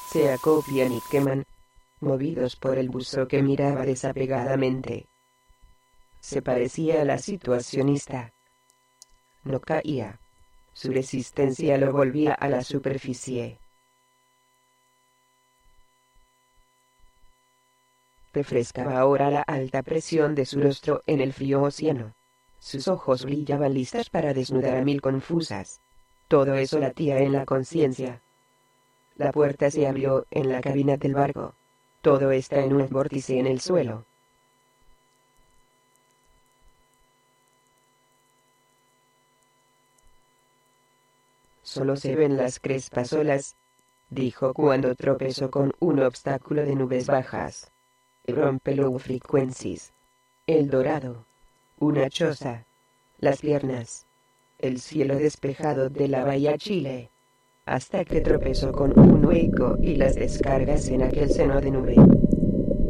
se acopian y queman, movidos por el buzo que miraba desapegadamente. Se parecía a la situacionista. No caía. Su resistencia lo volvía a la superficie. Refrescaba ahora la alta presión de su rostro en el frío océano. Sus ojos brillaban listos para desnudar a mil confusas. Todo eso latía en la conciencia. La puerta se abrió en la cabina del barco. Todo está en un vórtice en el suelo. Solo se ven las crespas olas, dijo cuando tropezó con un obstáculo de nubes bajas. Rompe low frequencies. El dorado. Una choza. Las piernas. El cielo despejado de la bahía Chile. Hasta que tropezó con un hueco y las descargas en aquel seno de nube.